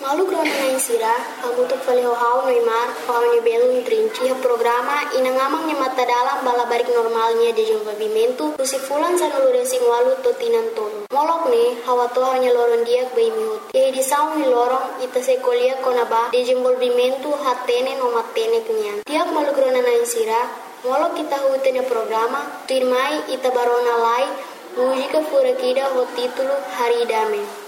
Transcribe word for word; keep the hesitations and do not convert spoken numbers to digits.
Malu grona na insira, kamu tu fale hau Neymar, hau ni belo trinci ha programa inangamang ni mata dalam bala barik normalnya de desenvolvimento, si fulan sa nulu resing walu to tinan tolo. Molok ni hawa to hanya loron dia bei mihut. Ye di saung ni lorong ita se kolia konaba desenvolvimento hatene no matene kunyan. Tiap malu grona na insira, molok kita hutene programa, tuirmai ita barona lai, música fura kida ho título Haridame.